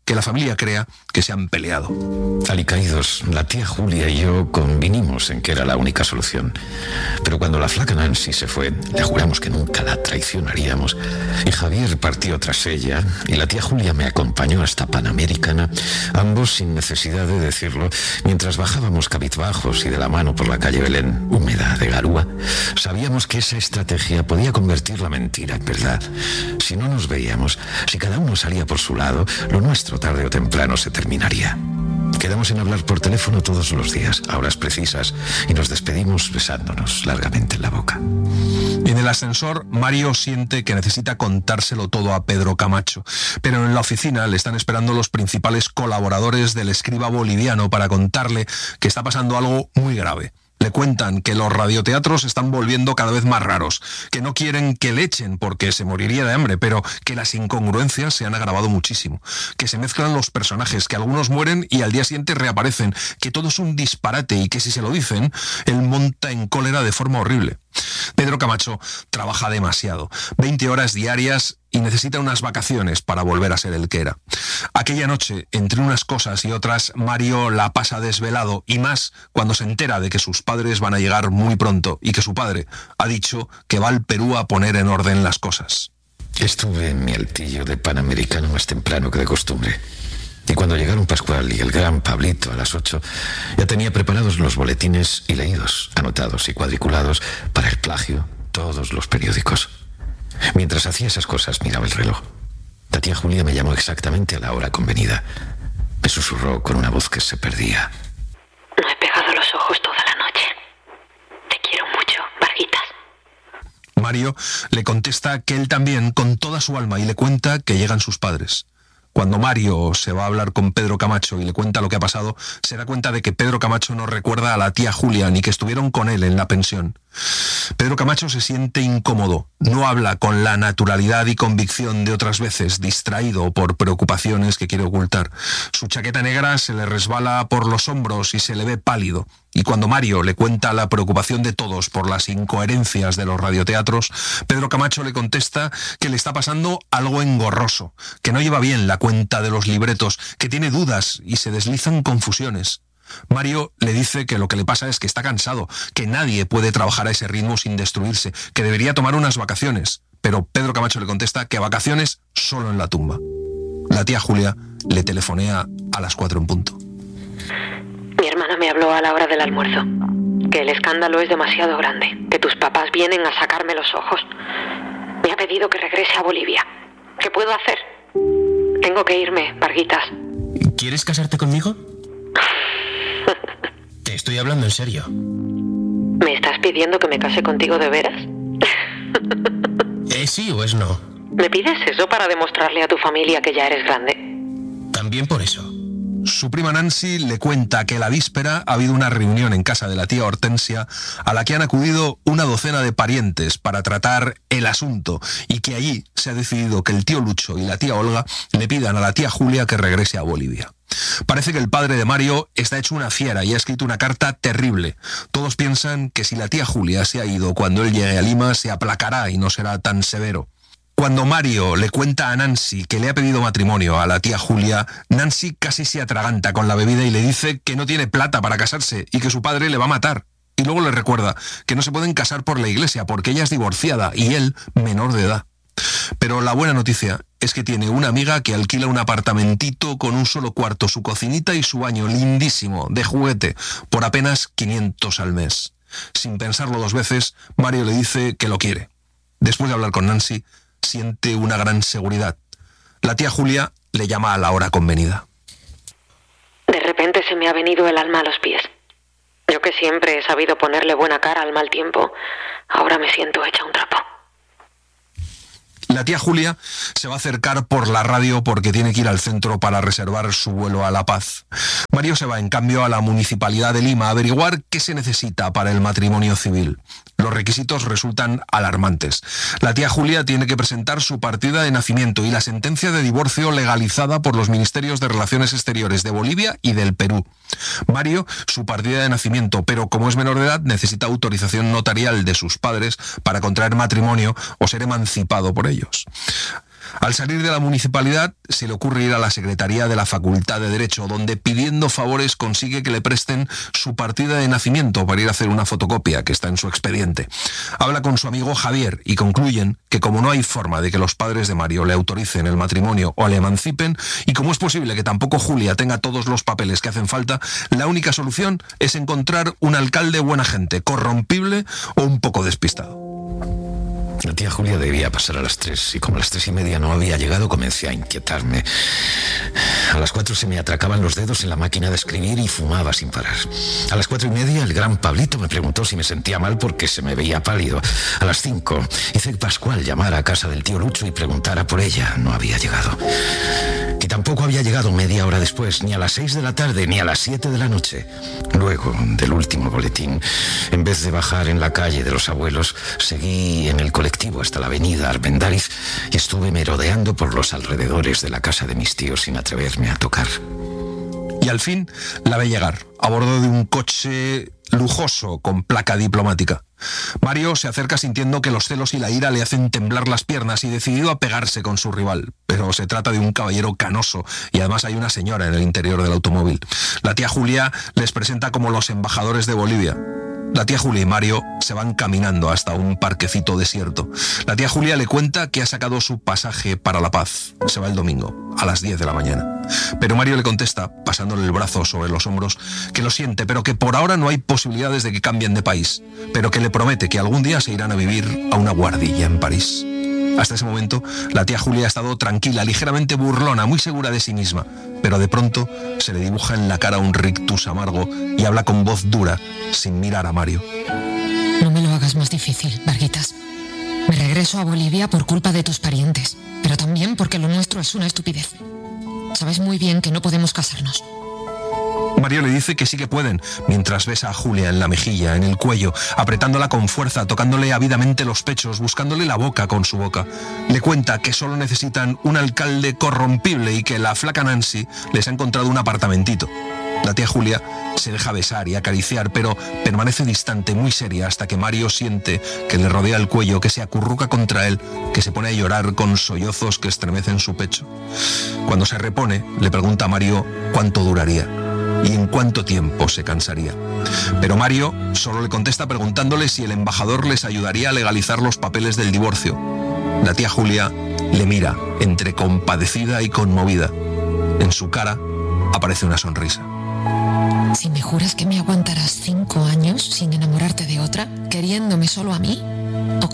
que la familia crea que se han peleado. Alicaídos, la tía Julia y yo convinimos en que era la única solución. Pero cuando la flaca Nancy se fue, le juramos que nunca la traicionaríamos. Y Javier partió tras ella, y la tía Julia me acompañó hasta Panamericana, ambos sin necesidad de decirlo, mientras bajábamos cabizbajos y de la mano por la calle Belén, húmeda de garúa. Sabíamos que esa estrategia podía convertir la mentira en verdad. Si no nos veíamos, si cada uno salía por su lado, lo nuestro tarde o temprano se terminaría. Quedamos en hablar por teléfono todos los días, a horas precisas, y nos despedimos besándonos largamente en la boca. En el ascensor, Mario siente que necesita contárselo todo a Pedro Camacho, pero en la oficina le están esperando los principales colaboradores del escriba boliviano para contarle que está pasando algo muy grave. Le cuentan que los radioteatros están volviendo cada vez más raros, que no quieren que le echen porque se moriría de hambre, pero que las incongruencias se han agravado muchísimo, que se mezclan los personajes, que algunos mueren y al día siguiente reaparecen, que todo es un disparate y que si se lo dicen, él monta en cólera de forma horrible. Pedro Camacho trabaja demasiado, 20 horas diarias y necesita unas vacaciones para volver a ser el que era. Aquella noche, entre unas cosas y otras, Mario la pasa desvelado y más cuando se entera de que sus padres van a llegar muy pronto y que su padre ha dicho que va al Perú a poner en orden las cosas. Estuve en mi altillo de Panamericano más temprano que de costumbre. Y cuando llegaron Pascual y el gran Pablito a las 8, ya tenía preparados los boletines y leídos, anotados y cuadriculados para el plagio, todos los periódicos. Mientras hacía esas cosas, miraba el reloj. La tía Julia me llamó exactamente a la hora convenida. Me susurró con una voz que se perdía. No he pegado los ojos toda la noche. Te quiero mucho, Varguitas. Mario le contesta que él también, con toda su alma, y le cuenta que llegan sus padres. Cuando Mario se va a hablar con Pedro Camacho y le cuenta lo que ha pasado, se da cuenta de que Pedro Camacho no recuerda a la tía Julia ni que estuvieron con él en la pensión. Pedro Camacho se siente incómodo, no habla con la naturalidad y convicción de otras veces, distraído por preocupaciones que quiere ocultar. Su chaqueta negra se le resbala por los hombros y se le ve pálido. Y cuando Mario le cuenta la preocupación de todos por las incoherencias de los radioteatros, Pedro Camacho le contesta que le está pasando algo engorroso, que no lleva bien la cuenta de los libretos, que tiene dudas y se deslizan confusiones. Mario le dice que lo que le pasa es que está cansado, que nadie puede trabajar a ese ritmo sin destruirse, que debería tomar unas vacaciones. Pero Pedro Camacho le contesta que vacaciones solo en la tumba. La tía Julia le telefonea a las 4 en punto. Mi hermana me habló a la hora del almuerzo. Que el escándalo es demasiado grande, que tus papás vienen a sacarme los ojos. Me ha pedido que regrese a Bolivia. ¿Qué puedo hacer? Tengo que irme, Varguitas. ¿Quieres casarte conmigo? Te estoy hablando en serio. ¿Me estás pidiendo que me case contigo de veras? ¿Es sí o es no? ¿Me pides eso para demostrarle a tu familia que ya eres grande? También por eso. Su prima Nancy le cuenta que la víspera ha habido una reunión en casa de la tía Hortensia a la que han acudido una docena de parientes para tratar el asunto y que allí se ha decidido que el tío Lucho y la tía Olga le pidan a la tía Julia que regrese a Bolivia. Parece que el padre de Mario está hecho una fiera y ha escrito una carta terrible. Todos piensan que si la tía Julia se ha ido cuando él llegue a Lima se aplacará y no será tan severo. Cuando Mario le cuenta a Nancy que le ha pedido matrimonio a la tía Julia, Nancy casi se atraganta con la bebida y le dice que no tiene plata para casarse y que su padre le va a matar. Y luego le recuerda que no se pueden casar por la iglesia porque ella es divorciada y él menor de edad. Pero la buena noticia es que tiene una amiga que alquila un apartamentito con un solo cuarto, su cocinita y su baño lindísimo, de juguete, por apenas 500 al mes. Sin pensarlo dos veces, Mario le dice que lo quiere. Después de hablar con Nancy, siente una gran seguridad. La tía Julia le llama a la hora convenida. De repente se me ha venido el alma a los pies. Yo que siempre he sabido ponerle buena cara al mal tiempo, ahora me siento hecha un trapo. La tía Julia se va a acercar por la radio porque tiene que ir al centro para reservar su vuelo a La Paz. Mario se va, en cambio, a la Municipalidad de Lima a averiguar qué se necesita para el matrimonio civil. Los requisitos resultan alarmantes. La tía Julia tiene que presentar su partida de nacimiento y la sentencia de divorcio legalizada por los Ministerios de Relaciones Exteriores de Bolivia y del Perú. Mario, su partida de nacimiento, pero como es menor de edad, necesita autorización notarial de sus padres para contraer matrimonio o ser emancipado por ellos. Al salir de la municipalidad se le ocurre ir a la secretaría de la Facultad de Derecho, donde pidiendo favores consigue que le presten su partida de nacimiento para ir a hacer una fotocopia que está en su expediente. Habla con su amigo Javier y concluyen que como no hay forma de que los padres de Mario le autoricen el matrimonio o le emancipen, y como es posible que tampoco Julia tenga todos los papeles que hacen falta, la única solución es encontrar un alcalde buena gente, corrompible o un poco despistado. La tía Julia debía pasar a las 3 y como a las 3:30 no había llegado, comencé a inquietarme. A las 4 se me atracaban los dedos en la máquina de escribir y fumaba sin parar. A las 4:30 el gran Pablito me preguntó si me sentía mal porque se me veía pálido. A las 5 hice que Pascual llamara a casa del tío Lucho y preguntara por ella. No había llegado. Y tampoco había llegado media hora después, ni a las 6 de la tarde, ni a las 7 de la noche. Luego del último boletín, en vez de bajar en la calle de los abuelos, seguí en el colectivo hasta la avenida Armendáriz y estuve merodeando por los alrededores de la casa de mis tíos sin atreverme a tocar. Y al fin la ve llegar, a bordo de un coche lujoso con placa diplomática. Mario se acerca sintiendo que los celos y la ira le hacen temblar las piernas y decidido a pegarse con su rival. Pero se trata de un caballero canoso y además hay una señora en el interior del automóvil. La tía Julia les presenta como los embajadores de Bolivia. La tía Julia y Mario se van caminando hasta un parquecito desierto. La tía Julia le cuenta que ha sacado su pasaje para La Paz. Se va el domingo, a las 10 de la mañana. Pero Mario le contesta, pasándole el brazo sobre los hombros, que lo siente, pero que por ahora no hay posibilidades de que cambien de país, pero que le promete que algún día se irán a vivir a una guardilla en París. Hasta ese momento, la tía Julia ha estado tranquila, ligeramente burlona, muy segura de sí misma, pero de pronto se le dibuja en la cara un rictus amargo y habla con voz dura, sin mirar a Mario. No me lo hagas más difícil, Varguitas. Me regreso a Bolivia por culpa de tus parientes, pero también porque lo nuestro es una estupidez. Sabes muy bien que no podemos casarnos. Mario le dice que sí que pueden, mientras besa a Julia en la mejilla, en el cuello, apretándola con fuerza, tocándole ávidamente los pechos, buscándole la boca con su boca. Le cuenta que solo necesitan un alcalde corrompible y que la flaca Nancy les ha encontrado un apartamentito. La tía Julia se deja besar y acariciar, pero permanece distante, muy seria, hasta que Mario siente que le rodea el cuello, que se acurruca contra él, que se pone a llorar con sollozos que estremecen su pecho. Cuando se repone, le pregunta a Mario cuánto duraría y en cuánto tiempo se cansaría. Pero Mario solo le contesta preguntándole si el embajador les ayudaría a legalizar los papeles del divorcio. La tía Julia le mira, entre compadecida y conmovida. En su cara aparece una sonrisa. Si me juras que me aguantarás 5 años sin enamorarte de otra, queriéndome solo a mí, ok.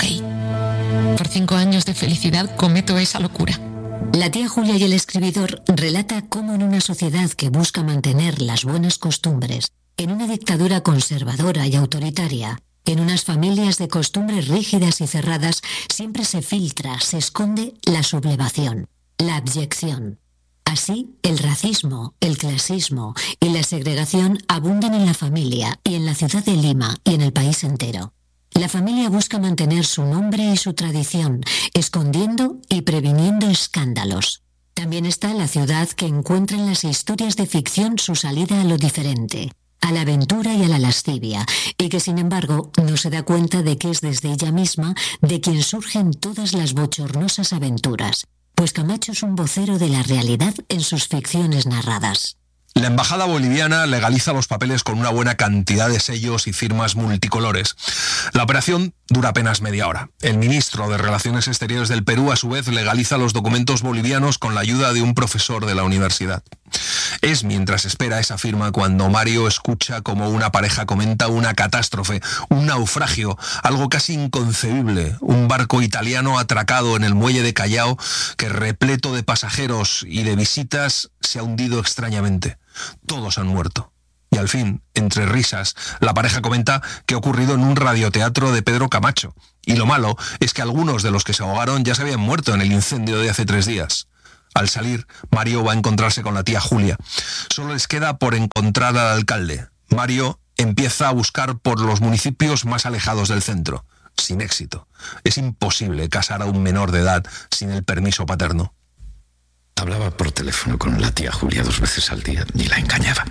Por 5 años de felicidad cometo esa locura. La tía Julia y el escribidor relata cómo en una sociedad que busca mantener las buenas costumbres, en una dictadura conservadora y autoritaria, en unas familias de costumbres rígidas y cerradas, siempre se filtra, se esconde la sublevación, la abyección. Así, el racismo, el clasismo y la segregación abundan en la familia y en la ciudad de Lima y en el país entero. La familia busca mantener su nombre y su tradición, escondiendo y previniendo escándalos. También está la ciudad que encuentra en las historias de ficción su salida a lo diferente, a la aventura y a la lascivia, y que sin embargo no se da cuenta de que es desde ella misma de quien surgen todas las bochornosas aventuras, pues Camacho es un vocero de la realidad en sus ficciones narradas. La embajada boliviana legaliza los papeles con una buena cantidad de sellos y firmas multicolores. La operación dura apenas media hora. El ministro de Relaciones Exteriores del Perú, a su vez, legaliza los documentos bolivianos con la ayuda de un profesor de la universidad. Es mientras espera esa firma cuando Mario escucha como una pareja comenta una catástrofe, un naufragio, algo casi inconcebible, un barco italiano atracado en el muelle de Callao que, repleto de pasajeros y de visitas, se ha hundido extrañamente. Todos han muerto. Y al fin, entre risas, la pareja comenta que ha ocurrido en un radioteatro de Pedro Camacho. Y lo malo es que algunos de los que se ahogaron ya se habían muerto en el incendio de hace 3 días. Al salir, Mario va a encontrarse con la tía Julia. Solo les queda por encontrar al alcalde. Mario empieza a buscar por los municipios más alejados del centro. Sin éxito. Es imposible casar a un menor de edad sin el permiso paterno. Hablaba por teléfono con la tía Julia 2 veces al día y la engañaba.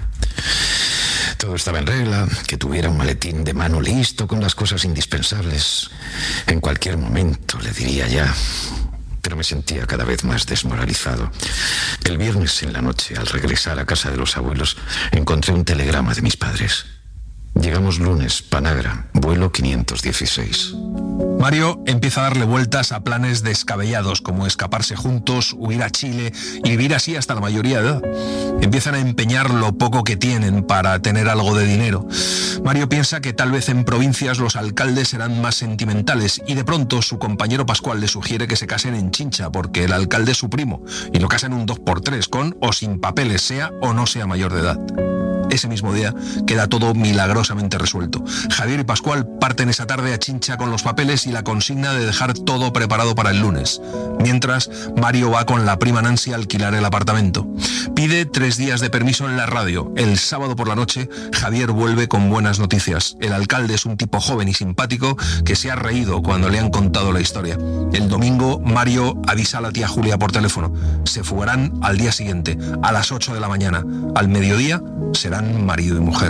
Todo estaba en regla, que tuviera un maletín de mano listo con las cosas indispensables. En cualquier momento le diría ya. pero me sentía cada vez más desmoralizado. El viernes en la noche, al regresar a casa de los abuelos, encontré un telegrama de mis padres. Llegamos lunes, Panagra, vuelo 516. Mario empieza a darle vueltas a planes descabellados, como escaparse juntos, huir a Chile y vivir así hasta la mayoría de edad. Empiezan a empeñar lo poco que tienen para tener algo de dinero. Mario piensa que tal vez en provincias los alcaldes serán más sentimentales y de pronto su compañero Pascual le sugiere que se casen en Chincha porque el alcalde es su primo y lo casan un 2x3 con o sin papeles, sea o no sea mayor de edad. Ese mismo día queda todo milagrosamente resuelto. Javier y Pascual parten esa tarde a Chincha con los papeles y la consigna de dejar todo preparado para el lunes. Mientras, Mario va con la prima Nancy a alquilar el apartamento. Pide 3 días de permiso en la radio. El sábado por la noche, Javier vuelve con buenas noticias. El alcalde es un tipo joven y simpático que se ha reído cuando le han contado la historia. El domingo, Mario avisa a la tía Julia por teléfono. Se fugarán al día siguiente, a las 8 de la mañana. Al mediodía, serán marido y mujer.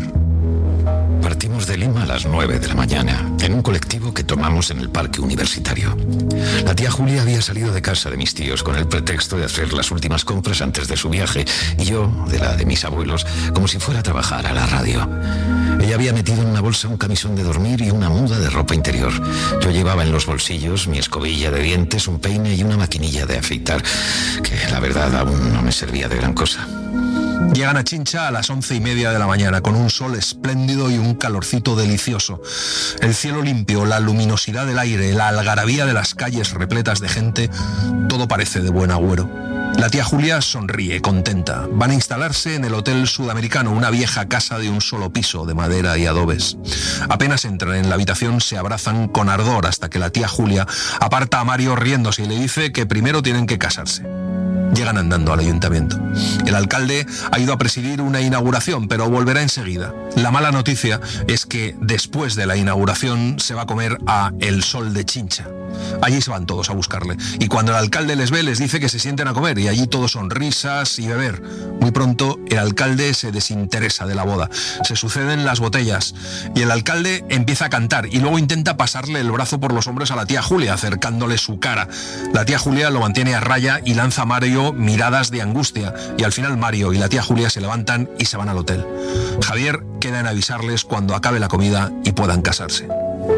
Partimos de Lima a las 9 de la mañana, en un colectivo que tomamos en el parque universitario. La tía Julia había salido de casa de mis tíos con el pretexto de hacer las últimas compras antes de su viaje, y yo, de la de mis abuelos, como si fuera a trabajar a la radio. Ella había metido en una bolsa un camisón de dormir y una muda de ropa interior. Yo llevaba en los bolsillos mi escobilla de dientes, un peine y una maquinilla de afeitar, que la verdad aún no me servía de gran cosa. Llegan a Chincha a las 11:30 de la mañana, con un sol espléndido y un calorcito delicioso. El cielo limpio, la luminosidad del aire, la algarabía de las calles repletas de gente, todo parece de buen agüero. La tía Julia sonríe, contenta. Van a instalarse en el Hotel Sudamericano, una vieja casa de un solo piso, de madera y adobes. Apenas entran en la habitación, se abrazan con ardor hasta que la tía Julia aparta a Mario riéndose y le dice que primero tienen que casarse. Llegan andando al ayuntamiento. El alcalde ha ido a presidir una inauguración, pero volverá enseguida. La mala noticia es que después de la inauguración se va a comer a El Sol de Chincha. Allí se van todos a buscarle. Y cuando el alcalde les ve, les dice que se sienten a comer. Y allí todo son risas y beber. Muy pronto el alcalde se desinteresa de la boda. Se suceden las botellas. Y el alcalde empieza a cantar. Y luego intenta pasarle el brazo por los hombros a la tía Julia, acercándole su cara. La tía Julia lo mantiene a raya y lanza a Mario miradas de angustia. Y al final Mario y la tía Julia se levantan y se van al hotel. Javier queda en avisarles cuando acabe la comida y puedan casarse.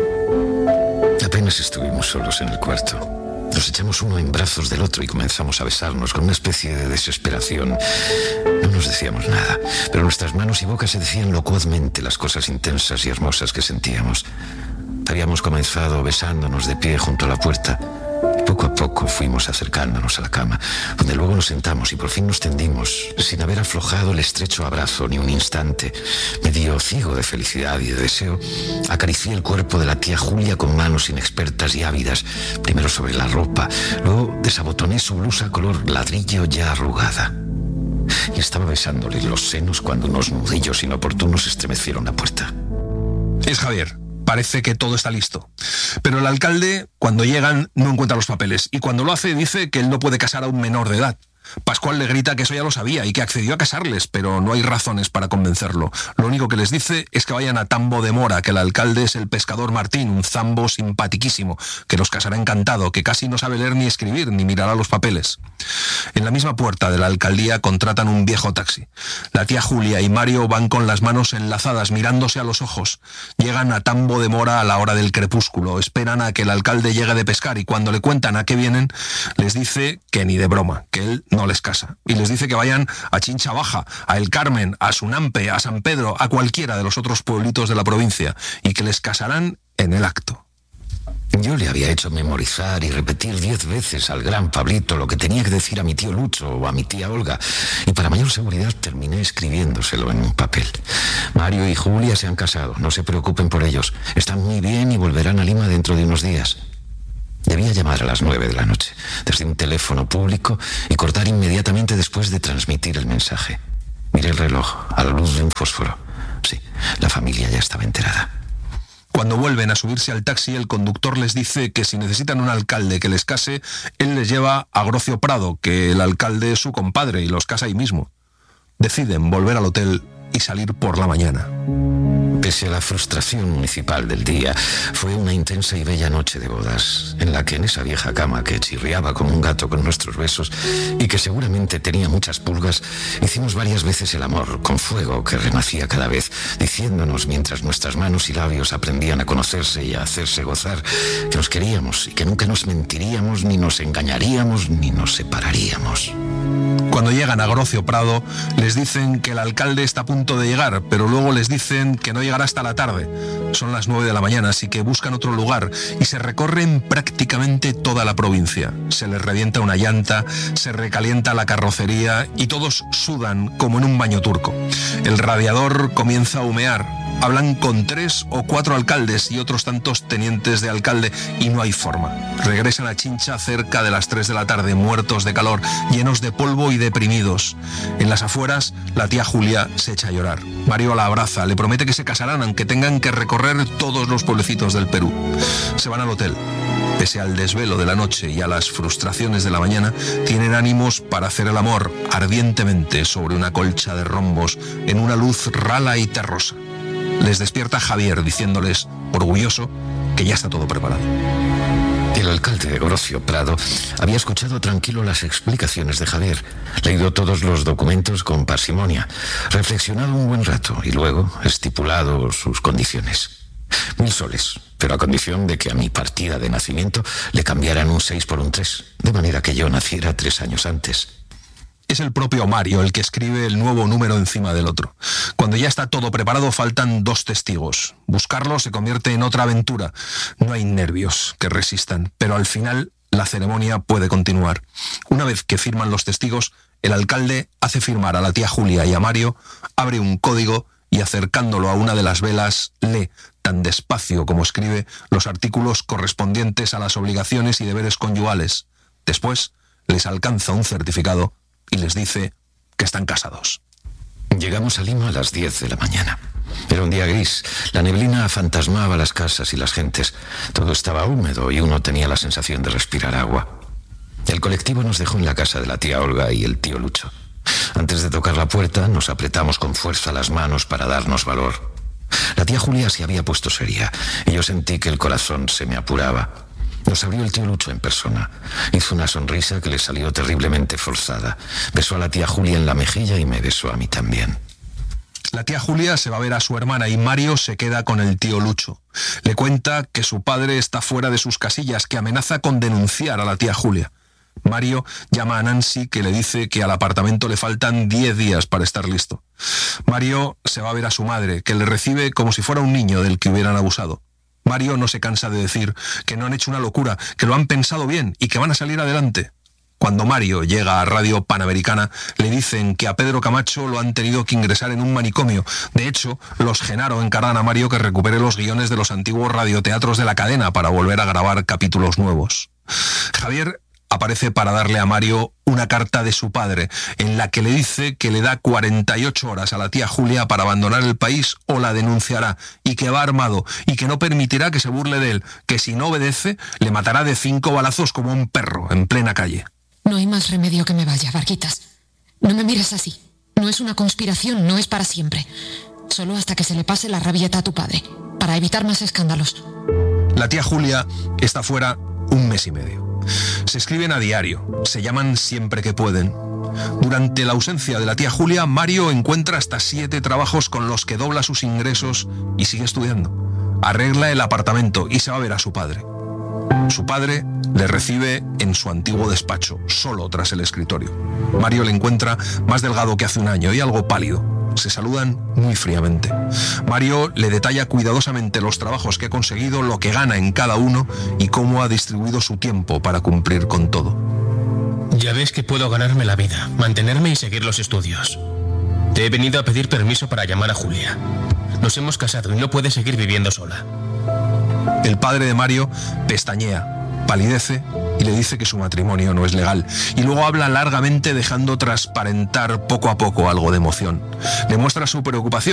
Apenas estuvimos solos en el cuarto. Nos echamos uno en brazos del otro y comenzamos a besarnos con una especie de desesperación. No nos decíamos nada, pero nuestras manos y bocas se decían locuazmente las cosas intensas y hermosas que sentíamos. Habíamos comenzado besándonos de pie junto a la puerta. Poco a poco fuimos acercándonos a la cama, donde luego nos sentamos y por fin nos tendimos, sin haber aflojado el estrecho abrazo ni un instante. Medio ciego de felicidad y de deseo, acaricié el cuerpo de la tía Julia con manos inexpertas y ávidas, primero sobre la ropa, luego desabotoné su blusa color ladrillo ya arrugada. Y estaba besándole los senos cuando unos nudillos inoportunos estremecieron la puerta. Es Javier. Parece que todo está listo. Pero el alcalde, cuando llegan, no encuentra los papeles. Y cuando lo hace, dice que él no puede casar a un menor de edad. Pascual le grita que eso ya lo sabía y que accedió a casarles, pero no hay razones para convencerlo. Lo único que les dice es que vayan a Tambo de Mora, que el alcalde es el pescador Martín, un zambo simpatiquísimo, que los casará encantado, que casi no sabe leer ni escribir, ni mirará los papeles. En la misma puerta de la alcaldía contratan un viejo taxi. La tía Julia y Mario van con las manos enlazadas, mirándose a los ojos. Llegan a Tambo de Mora a la hora del crepúsculo, esperan a que el alcalde llegue de pescar y cuando le cuentan a qué vienen, les dice que ni de broma, que él no les casa. Y les dice que vayan a Chincha Baja, a El Carmen, a Sunampe, a San Pedro, a cualquiera de los otros pueblitos de la provincia, y que les casarán en el acto. Yo le había hecho memorizar y repetir 10 veces al gran Pablito lo que tenía que decir a mi tío Lucho o a mi tía Olga, y para mayor seguridad terminé escribiéndoselo en un papel. Mario y Julia se han casado, no se preocupen por ellos. Están muy bien y volverán a Lima dentro de unos días. Debía llamar a las 9 de la noche, desde un teléfono público, y cortar inmediatamente después de transmitir el mensaje. Miré el reloj a la luz de un fósforo. Sí, la familia ya estaba enterada. Cuando vuelven a subirse al taxi, el conductor les dice que si necesitan un alcalde que les case, él les lleva a Grocio Prado, que el alcalde es su compadre y los casa ahí mismo. Deciden volver al hotel y salir por la mañana. Pese a la frustración municipal del día, fue una intensa y bella noche de bodas, en la que en esa vieja cama que chirriaba como un gato con nuestros besos y que seguramente tenía muchas pulgas, hicimos varias veces el amor con fuego que renacía cada vez, diciéndonos mientras nuestras manos y labios aprendían a conocerse y a hacerse gozar que nos queríamos y que nunca nos mentiríamos, ni nos engañaríamos, ni nos separaríamos. Cuando llegan a Grocio Prado, les dicen que el alcalde está a punto de llegar, pero luego les dicen que no llegará hasta la tarde. Son las 9 de la mañana, así que buscan otro lugar y se recorren prácticamente toda la provincia. Se les revienta una llanta, se recalienta la carrocería y todos sudan como en un baño turco. El radiador comienza a humear. Hablan con 3 o 4 alcaldes y otros tantos tenientes de alcalde y no hay forma. Regresan a Chincha cerca de las 3 de la tarde, muertos de calor, llenos de polvo y deprimidos. En las afueras, la tía Julia se echa a llorar. Mario la abraza, le promete que se casarán aunque tengan que recorrer todos los pueblecitos del Perú. Se van al hotel. Pese al desvelo de la noche y a las frustraciones de la mañana, tienen ánimos para hacer el amor ardientemente sobre una colcha de rombos en una luz rala y terrosa. Les despierta Javier diciéndoles, orgulloso, que ya está todo preparado. El alcalde de Grocio Prado había escuchado tranquilo las explicaciones de Javier, leído todos los documentos con parsimonia, reflexionado un buen rato y luego estipulado sus condiciones. 1000 soles, pero a condición de que a mi partida de nacimiento le cambiaran un 6 por un 3, de manera que yo naciera 3 años antes. Es el propio Mario el que escribe el nuevo número encima del otro. Cuando ya está todo preparado, faltan 2 testigos. Buscarlo se convierte en otra aventura. No hay nervios que resistan, pero al final la ceremonia puede continuar. Una vez que firman los testigos, el alcalde hace firmar a la tía Julia y a Mario, abre un código y acercándolo a una de las velas, lee, tan despacio como escribe, los artículos correspondientes a las obligaciones y deberes conyugales. Después les alcanza un certificado y les dice que están casados. Llegamos a Lima a las 10 de la mañana. Era un día gris. La neblina fantasmaba las casas y las gentes. Todo estaba húmedo y uno tenía la sensación de respirar agua. El colectivo nos dejó en la casa de la tía Olga y el tío Lucho. Antes de tocar la puerta, nos apretamos con fuerza las manos para darnos valor. La tía Julia se había puesto seria y yo sentí que el corazón se me apuraba. Nos abrió el tío Lucho en persona. Hizo una sonrisa que le salió terriblemente forzada. Besó a la tía Julia en la mejilla y me besó a mí también. La tía Julia se va a ver a su hermana y Mario se queda con el tío Lucho. Le cuenta que su padre está fuera de sus casillas, que amenaza con denunciar a la tía Julia. Mario llama a Nancy, que le dice que al apartamento le faltan 10 días para estar listo. Mario se va a ver a su madre, que le recibe como si fuera un niño del que hubieran abusado. Mario no se cansa de decir que no han hecho una locura, que lo han pensado bien y que van a salir adelante. Cuando Mario llega a Radio Panamericana, le dicen que a Pedro Camacho lo han tenido que ingresar en un manicomio. De hecho, los Genaro encargan a Mario que recupere los guiones de los antiguos radioteatros de la cadena para volver a grabar capítulos nuevos. Javier aparece para darle a Mario una carta de su padre, en la que le dice que le da 48 horas a la tía Julia para abandonar el país o la denunciará, y que va armado, y que no permitirá que se burle de él, que si no obedece, le matará de 5 balazos como un perro, en plena calle. No hay más remedio que me vaya, Varguitas. No me mires así. No es una conspiración, no es para siempre. Solo hasta que se le pase la rabieta a tu padre, para evitar más escándalos. La tía Julia está fuera 1 mes y medio. Se escriben a diario, se llaman siempre que pueden. Durante la ausencia de la tía Julia, Mario encuentra hasta 7 trabajos con los que dobla sus ingresos y sigue estudiando. Arregla el apartamento y se va a ver a su padre. Su padre le recibe en su antiguo despacho, solo tras el escritorio. Mario le encuentra más delgado que hace un año y algo pálido. Se saludan muy fríamente. Mario le detalla cuidadosamente los trabajos que ha conseguido, lo que gana en cada uno y cómo ha distribuido su tiempo para cumplir con todo. Ya ves que puedo ganarme la vida, mantenerme y seguir los estudios. Te he venido a pedir permiso para llamar a Julia. Nos hemos casado y no puede seguir viviendo sola. El padre de Mario pestañea, palidece y le dice que su matrimonio no es legal, y luego habla largamente dejando transparentar poco a poco algo de emoción. Le muestra su preocupación